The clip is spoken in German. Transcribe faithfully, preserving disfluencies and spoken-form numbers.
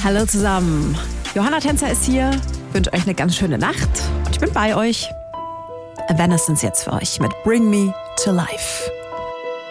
Hallo zusammen. Johanna Tänzer ist hier. Ich wünsche euch eine ganz schöne Nacht. Und ich bin bei euch. Evanescence jetzt für euch mit Bring Me to Life.